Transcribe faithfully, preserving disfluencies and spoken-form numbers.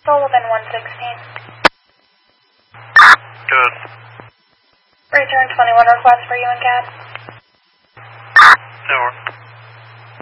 Sullivan one sixteen. Good. Return twenty-one request for you and Cat. Over.